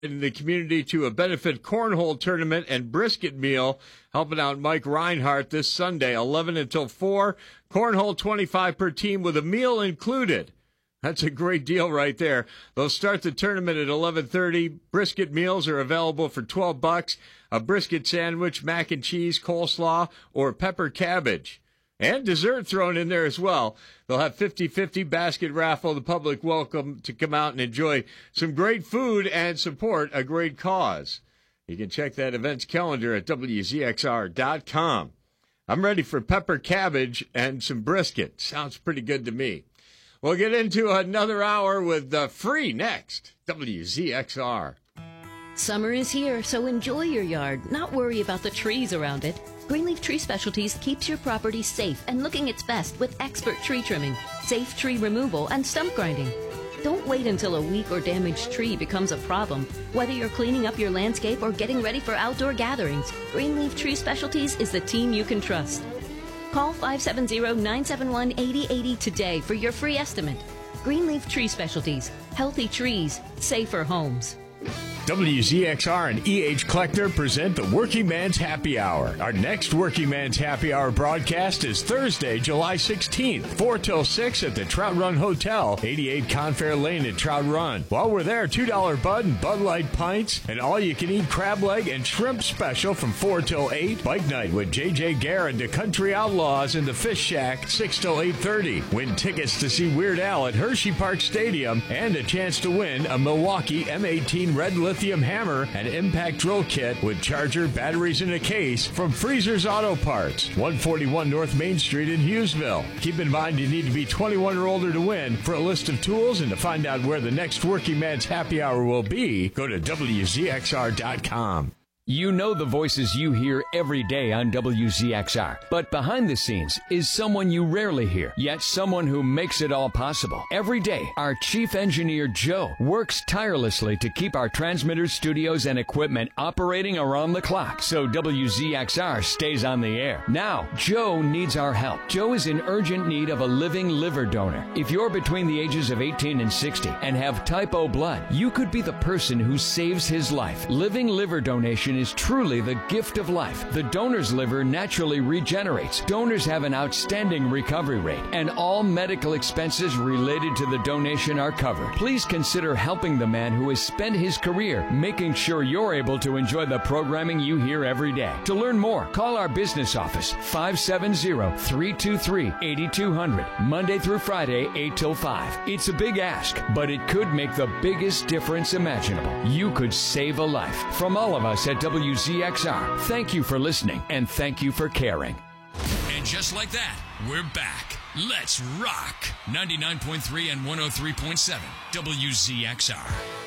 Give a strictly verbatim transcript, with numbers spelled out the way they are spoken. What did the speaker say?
in the community to a benefit cornhole tournament and brisket meal, helping out Mike Reinhart this Sunday, eleven until four. Cornhole twenty-five per team with a meal included. That's a great deal right there. They'll start the tournament at eleven thirty. Brisket meals are available for twelve bucks. A brisket sandwich, mac and cheese, coleslaw, or pepper cabbage. And dessert thrown in there as well. They'll have fifty-fifty basket raffle. The public welcome to come out and enjoy some great food and support a great cause. You can check that events calendar at W Z X R dot com. I'm ready for pepper cabbage and some brisket. Sounds pretty good to me. We'll get into another hour with uh, Free next. W Z X R. Summer is here, so enjoy your yard, not worry about the trees around it. Greenleaf Tree Specialties keeps your property safe and looking its best with expert tree trimming, safe tree removal, and stump grinding. Don't wait until a weak or damaged tree becomes a problem. Whether you're cleaning up your landscape or getting ready for outdoor gatherings, Greenleaf Tree Specialties is the team you can trust. Call five seven zero, nine seven one, eight zero eight zero today for your free estimate. Greenleaf Tree Specialties. Healthy trees, safer homes. W Z X R and E H Kleckner present the Working Man's Happy Hour. Our next Working Man's Happy Hour broadcast is Thursday, July sixteenth, four till six at the Trout Run Hotel, eighty-eight Confair Lane at Trout Run. While we're there, two dollar Bud and Bud Light pints, and all-you-can-eat crab leg and shrimp special from four till eight. Bike night with J J Gare and the Country Outlaws in the Fish Shack, six till eight thirty. Win tickets to see Weird Al at Hershey Park Stadium and a chance to win a Milwaukee M eighteen Red Lithium Hammer and Impact Drill Kit with charger, batteries, and a case from Freezer's Auto Parts, one forty-one North Main Street in Hughesville. Keep in mind you need to be twenty-one or older to win. For a list of tools and to find out where the next Working Man's Happy Hour will be, go to W Z X R dot com. You know the voices you hear every day on W Z X R, but behind the scenes is someone you rarely hear, yet someone who makes it all possible. Every day, our chief engineer, Joe, works tirelessly to keep our transmitters, studios, and equipment operating around the clock so W Z X R stays on the air. Now, Joe needs our help. Joe is in urgent need of a living liver donor. If you're between the ages of eighteen and sixty and have type O blood, you could be the person who saves his life. Living liver donation is truly the gift of life. The donor's liver naturally regenerates. Donors have an outstanding recovery rate, and all medical expenses related to the donation are covered. Please consider helping the man who has spent his career making sure you're able to enjoy the programming you hear every day. To learn more, call our business office, five seven zero, three two three, eight two zero zero, Monday through Friday, eight till five. It's a big ask, but it could make the biggest difference imaginable. You could save a life. From all of us at W Z X R, thank you for listening, and thank you for caring. And just like that, we're back. Let's rock. ninety-nine point three and one oh three point seven W Z X R.